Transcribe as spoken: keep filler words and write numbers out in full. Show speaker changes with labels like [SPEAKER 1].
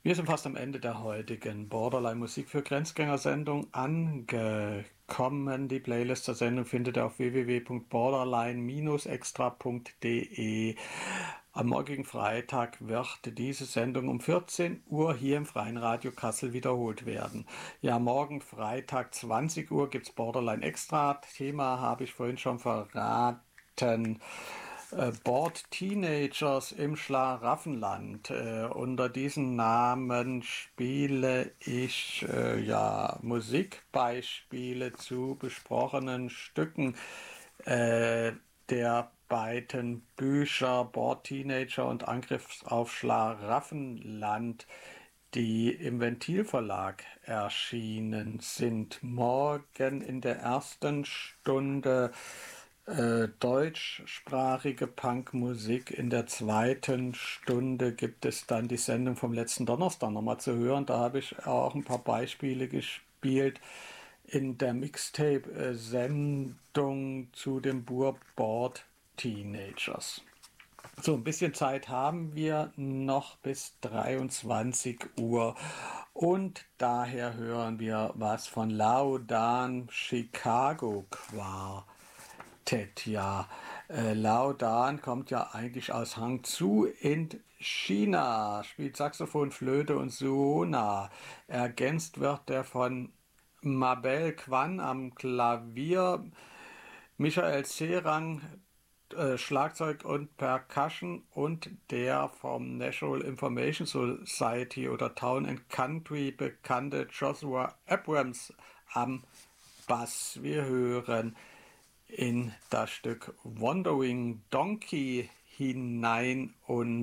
[SPEAKER 1] Wir sind fast am Ende der heutigen Borderline Musik für Grenzgänger-Sendung angekommen. Die Playlist der Sendung findet ihr auf w w w punkt borderline extra punkt de. Am morgigen Freitag wird diese Sendung um vierzehn Uhr hier im Freien Radio Kassel wiederholt werden. Ja, morgen Freitag zwanzig Uhr gibt es Borderline Extra. Thema habe ich vorhin schon verraten. Äh, Bored Teenagers im Schlaraffenland. Äh, unter diesem Namen spiele ich äh, ja, Musikbeispiele zu besprochenen Stücken äh, der beiden Bücher Bored Teenager und Angriff auf Schlaraffenland, die im Ventilverlag erschienen sind. Morgen in der ersten Stunde äh, deutschsprachige Punkmusik. In der zweiten Stunde gibt es dann die Sendung vom letzten Donnerstag nochmal zu hören. Da habe ich auch ein paar Beispiele gespielt in der Mixtape-Sendung zu dem Buch Bored Teenagers. So, ein bisschen Zeit haben wir noch bis dreiundzwanzig Uhr und daher hören wir was von Laudan Chicago Quartet. Ja, äh, Laudan kommt ja eigentlich aus Hangzhou in China, spielt Saxophon, Flöte und Suona. Ergänzt wird er von Mabel Quan am Klavier, Michael Serang äh, Schlagzeug und Percussion und der vom National Information Society oder Town and Country bekannte Joshua Abrams am Bass. Wir hören in das Stück Wandering Donkey hinein und